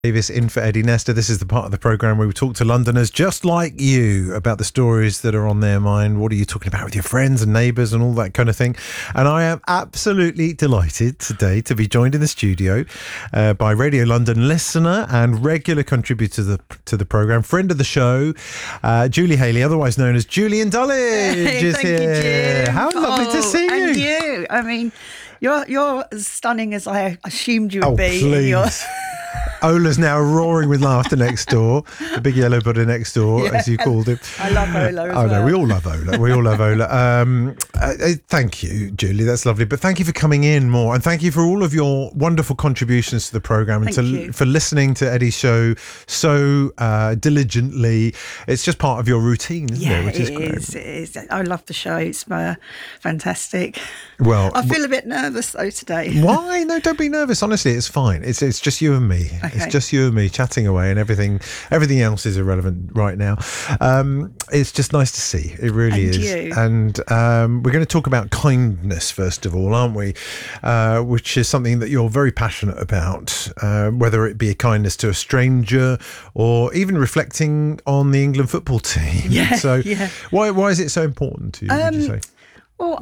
Davis in for Eddie Nestor. This is the part of the programme where we talk to Londoners just like you about the stories that are on their mind. What are you talking about with your friends and neighbours and all that kind of thing? And I am absolutely delighted today to be joined in the studio by Radio London listener and regular contributor to the programme, friend of the show, Julie Haley, otherwise known as Julian Dulwich, is Thank here. you, Jim. How lovely to see you. And you. I mean, you're as stunning as I assumed you would be. Please. Ola's now roaring with laughter next door, the big yellow Buddha next door, as you called him. I love Ola as well. No, we all love Ola. We all love Ola. Thank you, Julie. That's lovely. But thank you for coming in more. And thank you for all of your wonderful contributions to the programme and for listening to Eddie's show so diligently. It's just part of your routine, isn't it? Which is great. It is. I love the show. It's fantastic. Well, I feel a bit nervous though today. Why? No, don't be nervous. Honestly, it's fine. It's just you and me. Okay. It's just you and me chatting away, and everything else is irrelevant right now. It's just nice to see. It really is. You. And we're going to talk about kindness first of all, aren't we? Which is something that you're very passionate about, whether it be a kindness to a stranger or even reflecting on the England football team. Yeah. So why is it so important to you, would you say? Well,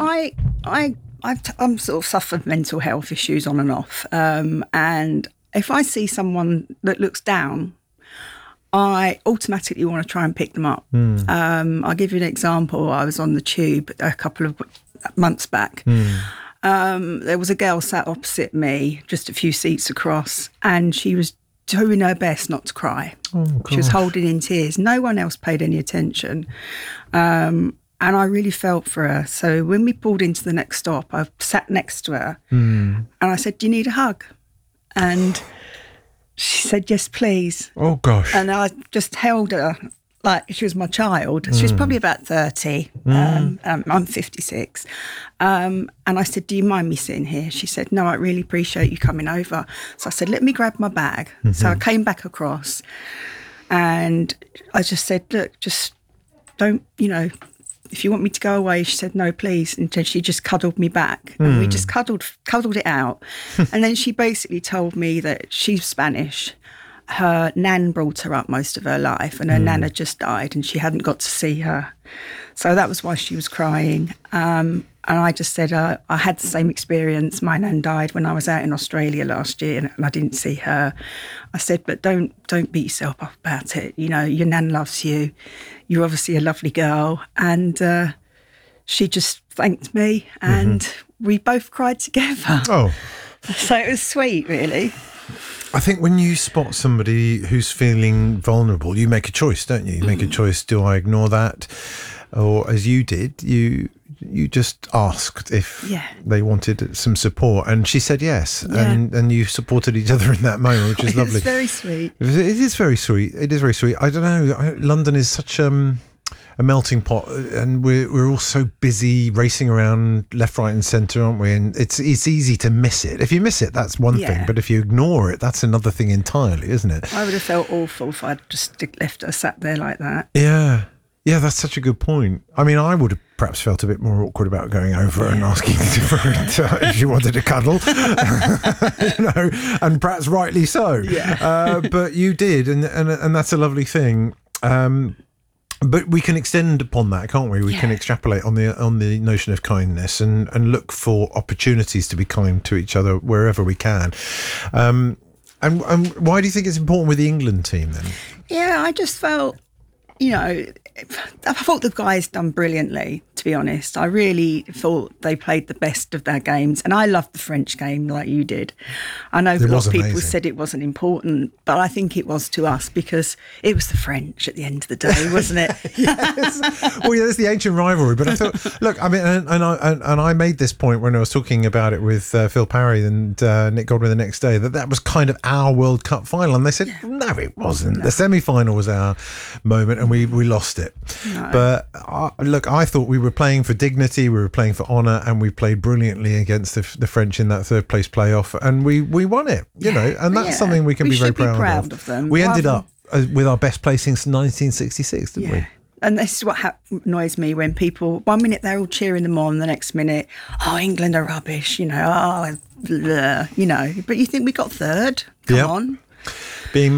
I'm sort of suffered mental health issues on and off, and if I see someone that looks down, I automatically want to try and pick them up. I'll give you an example. I was on the tube a couple of months back. There was a girl sat opposite me, just a few seats across, and she was doing her best not to cry. She was holding in tears. No one else paid any attention. And I really felt for her. So when we pulled into the next stop, I sat next to her and I said, "Do you need a hug?" And she said, "Yes, please." Oh, gosh. And I just held her like she was my child. She was probably about 30. I'm 56. And I said, "Do you mind me sitting here?" She said, "No, I really appreciate you coming over." So I said, "Let me grab my bag." So I came back across and I just said, "Look, just don't, if you want me to go away." She said, "No, please." And then she just cuddled me back and we just cuddled it out. And then she basically told me that she's Spanish. Her nan brought her up most of her life and her nan had just died and she hadn't got to see her. So that was why she was crying. And I just said, I had the same experience. My nan died when I was out in Australia last year and I didn't see her. I said, but don't beat yourself up about it. Your nan loves you. You're obviously a lovely girl. And she just thanked me and we both cried together. Oh. So it was sweet, really. I think when you spot somebody who's feeling vulnerable, you make a choice, don't you? You make a choice. Do I ignore that? Or as you did, you just asked if they wanted some support, and she said yes, and you supported each other in that moment, which is lovely. It's very sweet. It is very sweet. It is very sweet. I don't know. London is such a melting pot, and we're all so busy racing around left, right, and centre, aren't we? And it's easy to miss it. If you miss it, that's one thing, but if you ignore it, that's another thing entirely, isn't it? I would have felt awful if I'd just left her sat there like that. Yeah, that's such a good point. I mean, I would have perhaps felt a bit more awkward about going over and asking if she wanted to cuddle, and perhaps rightly so. Yeah. But you did, and that's a lovely thing. But we can extend upon that, can't we? We can extrapolate on the notion of kindness and look for opportunities to be kind to each other wherever we can. And why do you think it's important with the England team then? Yeah, I just felt, I thought the guys done brilliantly, to be honest. I really thought they played the best of their games. And I loved the French game like you did. I know a lot of people said it wasn't important, but I think it was to us because it was the French at the end of the day, wasn't it? Yes. Well, yeah, there's the ancient rivalry. But I thought, look, I mean, and I made this point when I was talking about it with Phil Parry and Nick Godwin the next day, that was kind of our World Cup final. And they said, no, it wasn't. No. The semi-final was our moment and we lost it. No. But look, I thought we were playing for dignity, we were playing for honour, and we played brilliantly against the French in that third place playoff, and we won it, and that's something we can be very proud of them. We ended up with our best placing since 1966, didn't we? And this is what annoys me when people, one minute they're all cheering them on, the next minute, England are rubbish, blah, but you think we got third? Come on. being